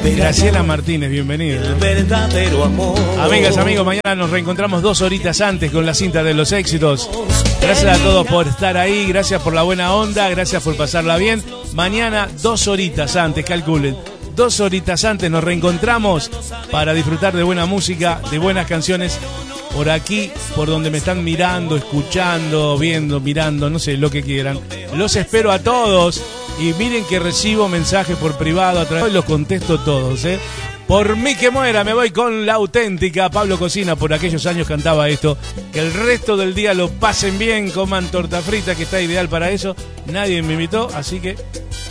Graciela Martínez, bienvenida. El verdadero amor. Amigas, amigos, mañana nos reencontramos 2 horitas antes con la cinta de los éxitos. Gracias a todos por estar ahí, gracias por la buena onda, gracias por pasarla bien. Mañana 2 horitas antes, calculen. 2 horitas antes nos reencontramos para disfrutar de buena música, de buenas canciones. Por aquí, por donde me están mirando, escuchando, viendo, mirando, no sé, lo que quieran. Los espero a todos. Y miren que recibo mensajes por privado a través, los contesto todos, Por mí que muera, me voy con la auténtica. Pablo Cocina, por aquellos años cantaba esto. Que el resto del día lo pasen bien, coman torta frita, que está ideal para eso. Nadie me invitó, así que